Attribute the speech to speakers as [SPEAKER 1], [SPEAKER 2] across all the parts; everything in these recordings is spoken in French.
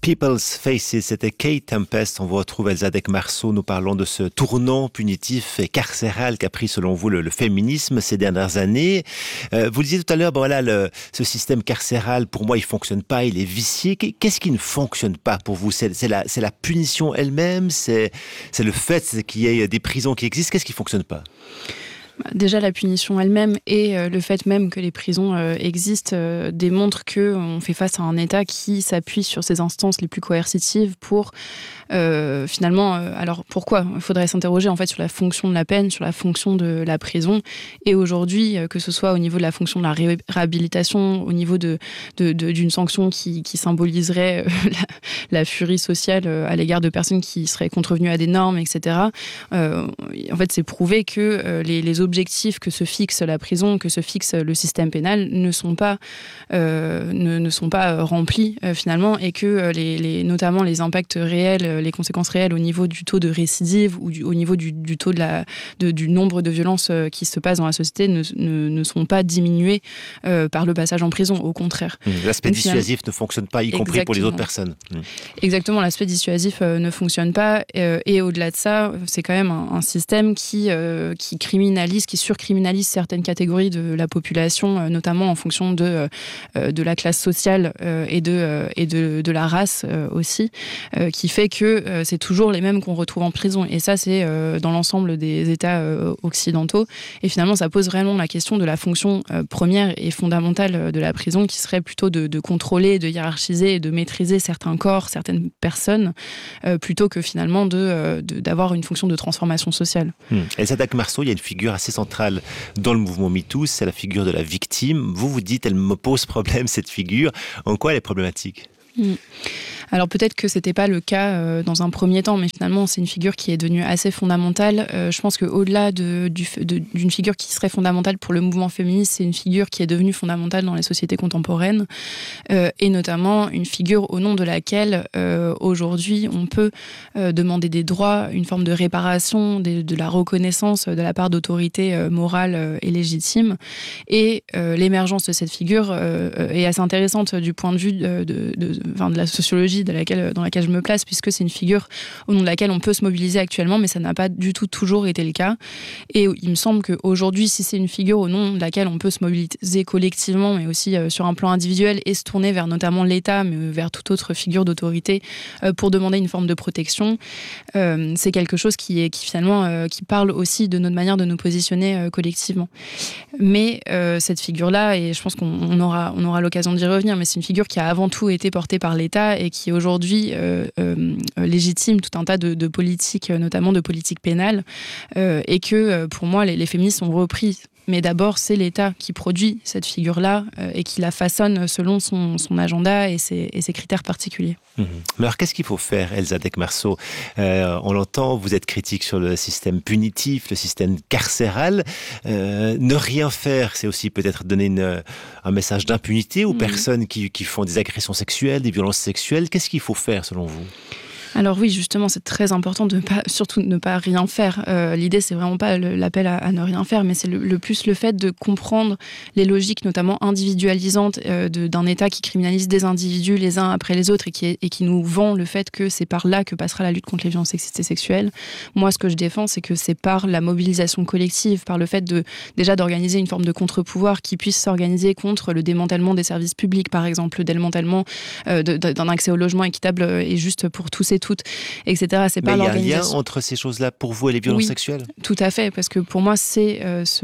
[SPEAKER 1] People's Faces, c'était Kate Tempest. On vous retrouve Elsa Decmarceau. Nous parlons de ce tournant punitif et carcéral qu'a pris, selon vous, le féminisme ces dernières années. Vous le disiez tout à l'heure, ce système carcéral, pour moi, il fonctionne pas, il est vicié. Qu'est-ce qui ne fonctionne pas pour vous ? C'est la punition elle-même, c'est le fait qu'il y ait des prisons qui existent. Qu'est-ce qui fonctionne pas ?
[SPEAKER 2] Déjà, la punition elle-même et le fait même que les prisons existent démontrent qu'on fait face à un État qui s'appuie sur ses instances les plus coercitives pour finalement... alors pourquoi ? Il faudrait s'interroger en fait sur la fonction de la peine, sur la fonction de la prison. Et aujourd'hui, que ce soit au niveau de la fonction de la réhabilitation, au niveau d'une sanction qui symboliserait la furie sociale à l'égard de personnes qui seraient contrevenues à des normes, etc. En fait, c'est prouvé que les objectifs que se fixe la prison, que se fixe le système pénal ne sont pas remplis finalement, et que notamment les impacts réels, les conséquences réelles au niveau du taux de récidive ou au niveau du taux du nombre de violences qui se passent dans la société ne sont pas diminuées par le passage en prison, au contraire.
[SPEAKER 1] L'aspect dissuasif ne fonctionne pas, y compris pour les autres personnes.
[SPEAKER 2] Exactement, l'aspect dissuasif ne fonctionne pas, et au-delà de ça, c'est quand même un système qui surcriminalise certaines catégories de la population, notamment en fonction de la classe sociale et de la race aussi, qui fait que c'est toujours les mêmes qu'on retrouve en prison. Et ça, c'est dans l'ensemble des États occidentaux. Et finalement, ça pose vraiment la question de la fonction première et fondamentale de la prison, qui serait plutôt de contrôler, de hiérarchiser et de maîtriser certains corps, certaines personnes, plutôt que finalement d'avoir une fonction de transformation sociale.
[SPEAKER 1] Elsa Decmarceau, il y a une figure assez centrale dans le mouvement MeToo, c'est la figure de la victime. Vous dites, elle me pose problème, cette figure. En quoi elle est problématique ?
[SPEAKER 2] Alors peut-être que c'était pas le cas dans un premier temps, mais finalement c'est une figure qui est devenue assez fondamentale. Je pense qu'au-delà d'une figure qui serait fondamentale pour le mouvement féministe, c'est une figure qui est devenue fondamentale dans les sociétés contemporaines, et notamment une figure au nom de laquelle aujourd'hui on peut demander des droits, une forme de réparation, de la reconnaissance de la part d'autorités morales et légitimes. Et l'émergence de cette figure est assez intéressante du point de vue de la sociologie dans laquelle je me place, puisque c'est une figure au nom de laquelle on peut se mobiliser actuellement, mais ça n'a pas du tout toujours été le cas. Et il me semble qu'aujourd'hui, si c'est une figure au nom de laquelle on peut se mobiliser collectivement, mais aussi sur un plan individuel, et se tourner vers notamment l'État, mais vers toute autre figure d'autorité, pour demander une forme de protection, c'est quelque chose qui finalement qui parle aussi de notre manière de nous positionner collectivement. Mais cette figure-là, et je pense qu'on aura l'occasion d'y revenir, mais c'est une figure qui a avant tout été portée par l'État et qui aujourd'hui légitime tout un tas de politiques, notamment de politiques pénales, et que pour moi les féministes ont repris. Mais d'abord, c'est l'État qui produit cette figure-là et qui la façonne selon son agenda et ses critères particuliers.
[SPEAKER 1] Mais alors, qu'est-ce qu'il faut faire, Elsa Decmarceau ? On l'entend, vous êtes critique sur le système punitif, le système carcéral. Ne rien faire, c'est aussi peut-être donner un message d'impunité aux personnes qui font des agressions sexuelles, des violences sexuelles. Qu'est-ce qu'il faut faire, selon vous ?
[SPEAKER 2] Alors oui, justement, c'est très important surtout de ne pas rien faire. L'idée, c'est vraiment pas l'appel à ne rien faire, mais c'est le plus le fait de comprendre les logiques, notamment individualisantes, d'un État qui criminalise des individus les uns après les autres et qui nous vend le fait que c'est par là que passera la lutte contre les violences sexistes et sexuelles. Moi, ce que je défends, c'est que c'est par la mobilisation collective, par le fait déjà d'organiser une forme de contre-pouvoir qui puisse s'organiser contre le démantèlement des services publics, par exemple, le démantèlement d'un accès au logement équitable et juste pour tous et toutes, etc. C'est pas l'organisation.
[SPEAKER 1] Mais il y a un lien entre ces choses-là pour vous et les violences sexuelles ?
[SPEAKER 2] Tout à fait, parce que pour moi, c'est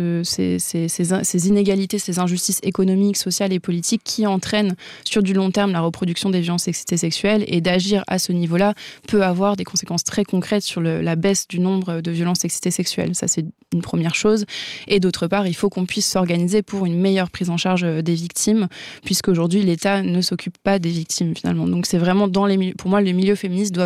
[SPEAKER 2] ces inégalités, ces injustices économiques, sociales et politiques qui entraînent sur du long terme la reproduction des violences sexistes et sexuelles, et d'agir à ce niveau-là peut avoir des conséquences très concrètes sur la baisse du nombre de violences sexistes et sexuelles. Ça, c'est une première chose. Et d'autre part, il faut qu'on puisse s'organiser pour une meilleure prise en charge des victimes, puisqu'aujourd'hui, l'État ne s'occupe pas des victimes, finalement. Donc c'est vraiment pour moi, les milieux féministes doivent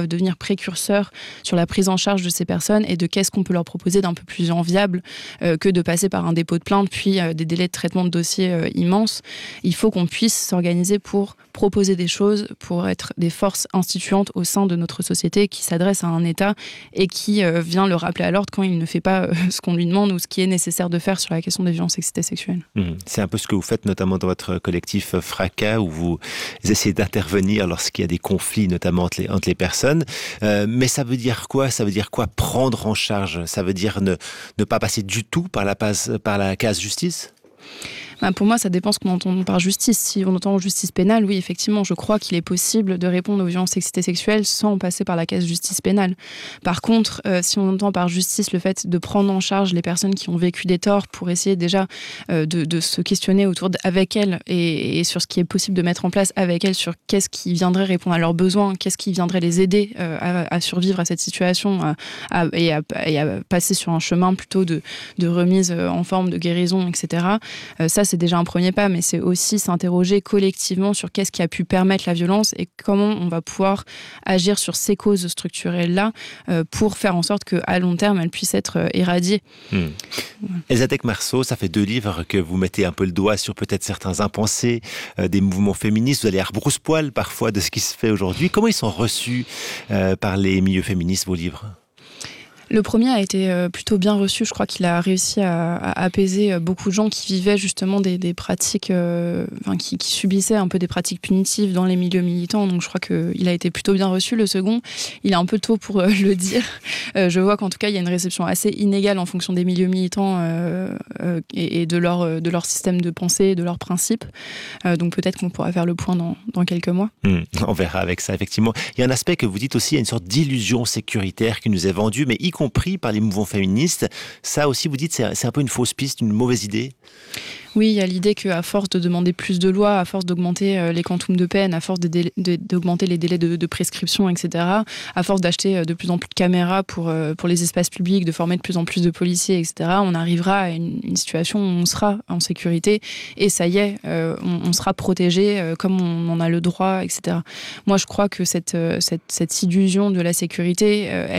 [SPEAKER 2] doivent devenir précurseurs sur la prise en charge de ces personnes et de qu'est-ce qu'on peut leur proposer d'un peu plus enviable que de passer par un dépôt de plainte, puis des délais de traitement de dossier immenses. Il faut qu'on puisse s'organiser pour proposer des choses, pour être des forces instituantes au sein de notre société qui s'adressent à un État et qui vient le rappeler à l'ordre quand il ne fait pas ce qu'on lui demande ou ce qui est nécessaire de faire sur la question des violences excités sexuelles.
[SPEAKER 1] C'est un peu ce que vous faites notamment dans votre collectif Fracas, où vous essayez d'intervenir lorsqu'il y a des conflits, notamment entre les personnes. Mais ça veut dire quoi ? Ça veut dire quoi prendre en charge ? Ça veut dire ne pas passer du tout par la case justice ?
[SPEAKER 2] Pour moi, ça dépend ce qu'on entend par justice. Si on entend justice pénale, oui, effectivement, je crois qu'il est possible de répondre aux violences excités sexuelles sans passer par la case justice pénale. Par contre, si on entend par justice le fait de prendre en charge les personnes qui ont vécu des torts pour essayer déjà de se questionner avec elles et sur ce qui est possible de mettre en place avec elles, sur qu'est-ce qui viendrait répondre à leurs besoins, qu'est-ce qui viendrait les aider à survivre à cette situation et à passer sur un chemin plutôt de remise en forme, de guérison, etc. Ça, c'est déjà un premier pas, mais c'est aussi s'interroger collectivement sur qu'est-ce qui a pu permettre la violence et comment on va pouvoir agir sur ces causes structurelles-là pour faire en sorte qu'à long terme, elles puissent être éradiées.
[SPEAKER 1] Elsa Dec-Marceau, ça fait 2 livres que vous mettez un peu le doigt sur peut-être certains impensés des mouvements féministes. Vous allez à rebrousse-poil parfois de ce qui se fait aujourd'hui. Comment ils sont reçus par les milieux féministes, vos livres ?
[SPEAKER 2] Le premier a été plutôt bien reçu. Je crois qu'il a réussi à apaiser beaucoup de gens qui vivaient justement des pratiques, qui subissaient un peu des pratiques punitives dans les milieux militants. Donc je crois qu'il a été plutôt bien reçu. Le second, il est un peu tôt pour le dire. Je vois qu'en tout cas, il y a une réception assez inégale en fonction des milieux militants et de leur système de pensée, de leurs principes. Donc peut-être qu'on pourra faire le point dans quelques mois.
[SPEAKER 1] On verra avec ça, effectivement. Il y a un aspect que vous dites aussi, il y a une sorte d'illusion sécuritaire qui nous est vendue, mais y compris par les mouvements féministes. Ça aussi, vous dites, c'est un peu une fausse piste, une mauvaise idée ?
[SPEAKER 2] Oui, il y a l'idée qu'à force de demander plus de lois, à force d'augmenter les quantums de peine, à force d'augmenter les délais de prescription, etc., à force d'acheter de plus en plus de caméras pour les espaces publics, de former de plus en plus de policiers, etc., on arrivera à une situation où on sera en sécurité et ça y est, on sera protégé comme on en a le droit, etc. Moi, je crois que cette illusion de la sécurité,